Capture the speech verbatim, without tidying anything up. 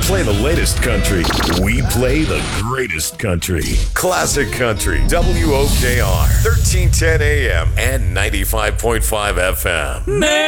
play the latest country. We play the greatest country. Classic Country. W O K R. thirteen ten A M and ninety-five point five F M.